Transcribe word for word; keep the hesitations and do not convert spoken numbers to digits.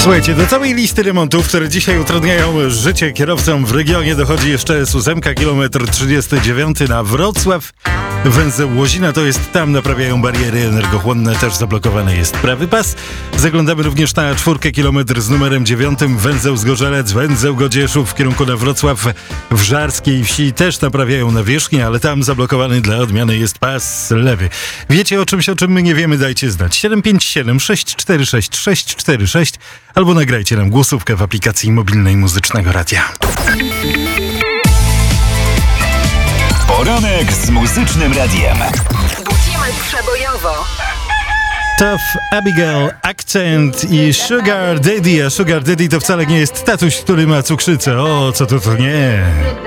Słuchajcie, do całej listy remontów, które dzisiaj utrudniają życie kierowcom w regionie, dochodzi jeszcze S ósem, kilometr trzydziesty dziewiąty na Wrocław. Węzeł Łozina, to jest tam, naprawiają bariery energochłonne, też zablokowany jest prawy pas. Zaglądamy również na czwórkę kilometr z numerem dziewiątym, węzeł Zgorzelec, węzeł Godzieszów w kierunku na Wrocław. W Żarskiej Wsi też naprawiają nawierzchnię, ale tam zablokowany dla odmiany jest pas lewy. Wiecie o czymś, o czym my nie wiemy, dajcie znać. siedem pięć siedem sześć cztery sześć sześć cztery sześć albo nagrajcie nam głosówkę w aplikacji mobilnej Muzycznego Radia. Poranek z Muzycznym Radiem. Budzimy przebojowo. Tough, Abigail, Accent i Sugar Daddy. A Sugar Daddy to wcale nie jest tatuś, który ma cukrzycę. O, co to to nie.